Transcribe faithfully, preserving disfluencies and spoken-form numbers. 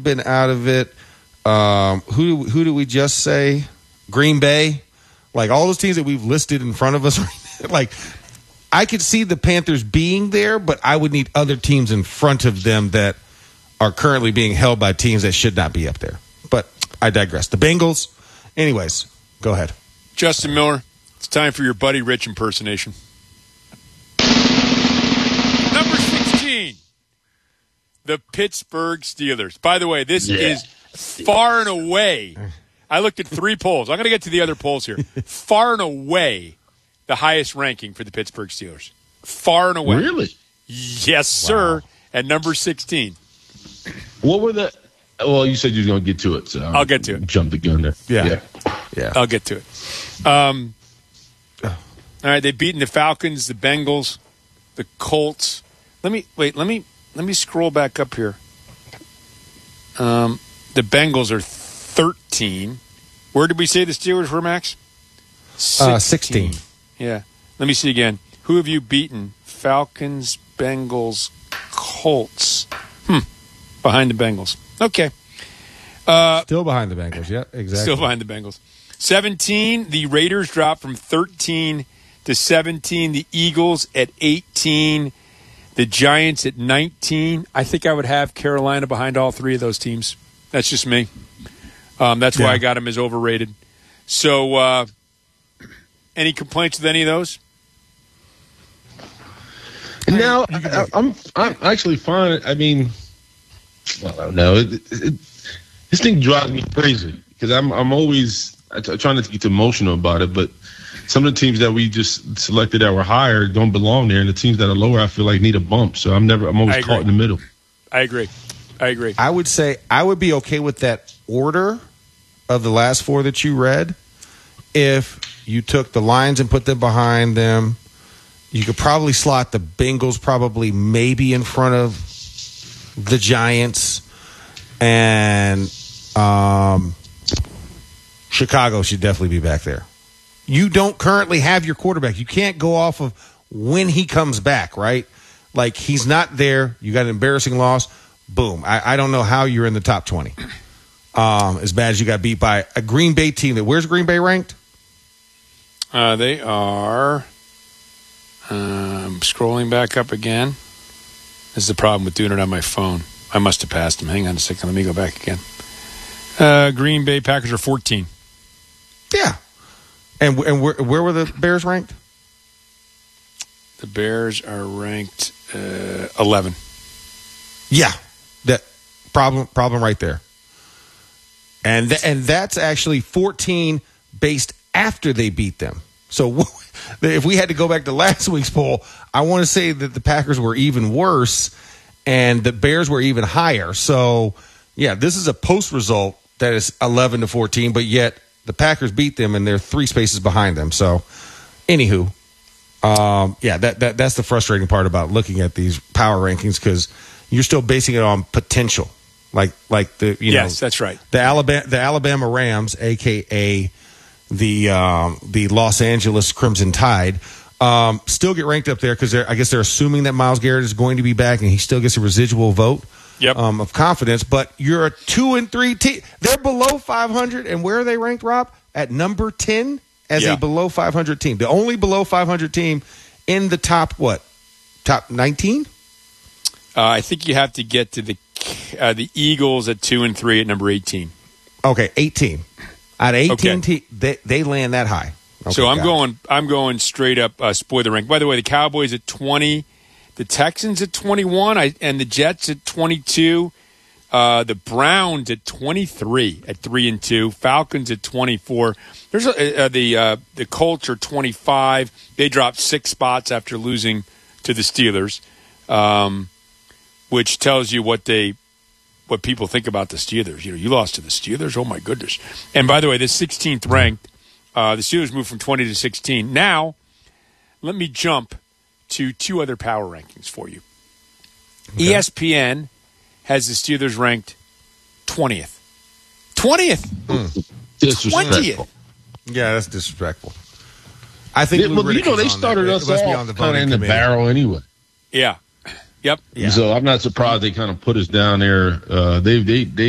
been out of it. Um, who who do we just say? Green Bay. Like all those teams that we've listed in front of us. Like I could see the Panthers being there, but I would need other teams in front of them that are currently being held by teams that should not be up there. But I digress. The Bengals. Anyways, go ahead. Justin Miller, it's time for your Buddy Rich impersonation. Number sixteen, the Pittsburgh Steelers. By the way, this yeah. is far and away. I looked at three polls. I'm going to get to the other polls here. Far and away the highest ranking for the Pittsburgh Steelers. Far and away. Really? Yes, sir. Wow. At number sixteen. What were the – well, you said you were going to get to it. So I'll get to it. Jump the gun there. Yeah. Yeah. yeah. I'll get to it. Um, all right, they've beaten the Falcons, the Bengals, the Colts. Let me – wait, let me let me scroll back up here. Um, the Bengals are thirteen. Where did we say the Steelers were, Max? sixteen. Uh, sixteen. Yeah. Let me see again. Who have you beaten? Falcons, Bengals, Colts. Hmm. Behind the Bengals. Okay. Uh, Still behind the Bengals. Yeah, exactly. Still behind the Bengals. seventeen, the Raiders dropped from thirteen to seventeen. The Eagles at eighteen. The Giants at nineteen. I think I would have Carolina behind all three of those teams. That's just me. Um, that's yeah. why I got them as overrated. So, uh, any complaints with any of those? No, I, I'm I'm actually fine. I mean, well, I don't know. It, it, it, this thing drives me crazy because I'm I'm always I try not to get emotional about it, but some of the teams that we just selected that were higher don't belong there, and the teams that are lower, I feel like need a bump. So I'm never I'm always caught in the middle. I agree. I agree. I would say I would be okay with that order of the last four that you read if you took the Lions and put them behind them. You could probably slot the Bengals probably maybe in front of the Giants, and um, Chicago should definitely be back there. You don't currently have your quarterback. You can't go off of when he comes back, right? Like he's not there. You got an embarrassing loss. Boom. I, I don't know how you're in the top twenty. Um, as bad as you got beat by a Green Bay team. That where's Green Bay ranked? Uh, they are. Um, scrolling back up again. This is the problem with doing it on my phone. I must have passed them. Hang on a second. Let me go back again. Uh, Green Bay Packers are fourteen. Yeah. And and where, where were the Bears ranked? The Bears are ranked uh, eleven. Yeah. That problem problem right there. And th- and that's actually fourteen based after they beat them. So if we had to go back to last week's poll, I want to say that the Packers were even worse and the Bears were even higher. So, yeah, this is a post result that is eleven to fourteen, but yet the Packers beat them and they're three spaces behind them. So, anywho, um, yeah, that, that that's the frustrating part about looking at these power rankings because you're still basing it on potential. Like like the you yes, know yes, that's right. The Alabama the Alabama Rams, aka the um, the Los Angeles Crimson Tide, um, still get ranked up there because I guess they're assuming that Myles Garrett is going to be back and he still gets a residual vote yep. um, of confidence. But you're a two and three team. They're below five hundred, and where are they ranked, Rob? At number ten as yeah. a below five hundred team. The only below five hundred team in the top what? Top nineteen? Uh, I think you have to get to the uh, the Eagles at two and three at number eighteen. Okay, eighteen. Out of eighteen, okay. te- they they land that high. Okay, so I'm going. It. I'm going straight up. Uh, spoiler rank. By the way, the Cowboys at twenty, the Texans at twenty-one, I, and the Jets at twenty-two. Uh, the Browns at twenty-three at three and two. Falcons at twenty-four. There's a, uh, the uh, the Colts are twenty-five. They dropped six spots after losing to the Steelers, um, which tells you what they. What people think about the Steelers. You know, you lost to the Steelers. Oh, my goodness. And by the way, the sixteenth ranked, uh, the Steelers moved from twenty to sixteen. Now, let me jump to two other power rankings for you. Okay. E S P N has the Steelers ranked twentieth. twentieth. Mm. Disrespectful. Yeah, that's disrespectful. I think it, well, you know, they started us off kind of in the barrel anyway. Yeah. Yep. Yeah. So I'm not surprised they kind of put us down there. Uh, they they they